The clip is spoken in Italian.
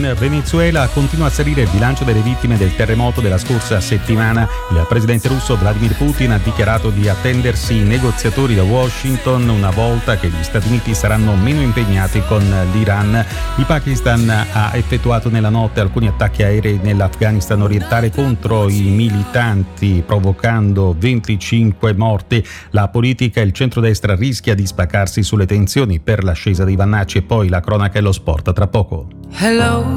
In Venezuela continua a salire il bilancio delle vittime del terremoto della scorsa settimana. Il presidente russo Vladimir Putin ha dichiarato di attendersi i negoziatori da Washington una volta che gli Stati Uniti saranno meno impegnati con l'Iran. Il Pakistan ha effettuato nella notte alcuni attacchi aerei nell'Afghanistan orientale contro i militanti, provocando 25 morti. La politica e il centrodestra rischia di spaccarsi sulle tensioni per l'ascesa dei vannacci, e poi la cronaca e lo sport tra poco. Hello,